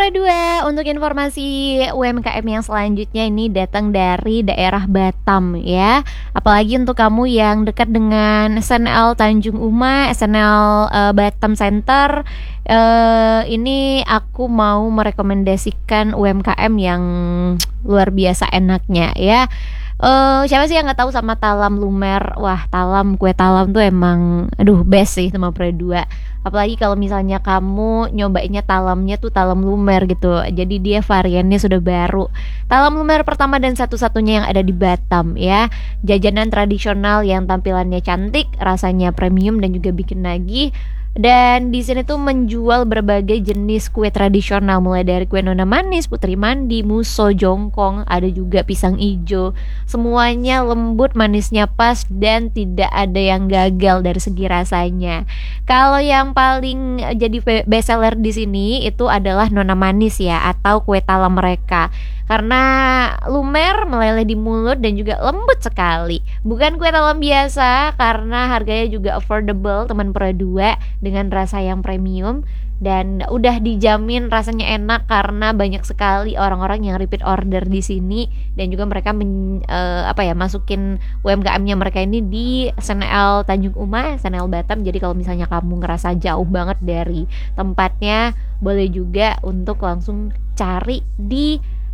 Pro 2, untuk informasi UMKM yang selanjutnya ini datang dari daerah Batam ya. Apalagi untuk kamu yang dekat dengan SNL Tanjung Uma, SNL Batam Center. Ini aku mau merekomendasikan UMKM yang luar biasa enaknya ya. Siapa sih yang nggak tahu sama talam lumer? Wah, kue talam tuh emang aduh best sih sama Pro 2. Apalagi kalau misalnya kamu nyobainnya talamnya tuh talam lumer gitu. Jadi dia variannya sudah baru. Talam lumer pertama dan satu-satunya yang ada di Batam ya. Jajanan tradisional yang tampilannya cantik, rasanya premium dan juga bikin nagih. Dan di sini tuh menjual berbagai jenis kue tradisional, mulai dari kue nona manis, putri mandi, muso, jongkong, ada juga pisang ijo. Semuanya lembut, manisnya pas, dan tidak ada yang gagal dari segi rasanya. Kalau yang paling jadi best seller di sini itu adalah nona manis ya, atau kue talam mereka. Karena lumer, meleleh di mulut dan juga lembut sekali. Bukan kue talam biasa, karena harganya juga affordable, teman Pro 2, dengan rasa yang premium. Dan udah dijamin rasanya enak karena banyak sekali orang-orang yang repeat order di sini. Dan juga mereka masukin UMKM-nya mereka ini di SNL Tanjung Uma, SNL Batam. Jadi kalau misalnya kamu ngerasa jauh banget dari tempatnya, boleh juga untuk langsung cari di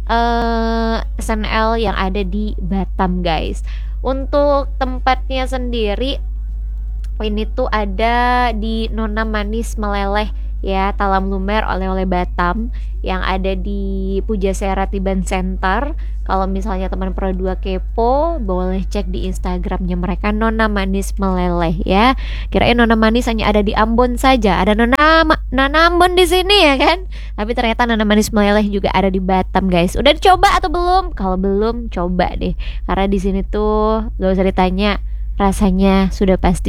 SNL yang ada di Batam guys. Untuk tempatnya sendiri ini tuh ada di Nona Manis Meleleh ya, Talam Lumer oleh-oleh Batam yang ada di Pujasera Tiban Center. Kalau misalnya teman Pro 2 kepo, boleh cek di Instagramnya mereka, Nona Manis Meleleh ya. Kirain Nona Manis hanya ada di Ambon saja, ada Nona Ambon di sini ya kan? Tapi ternyata Nona Manis Meleleh juga ada di Batam guys. Udah dicoba atau belum? Kalau belum, coba deh. Karena di sini tuh gak usah ditanya, rasanya sudah pasti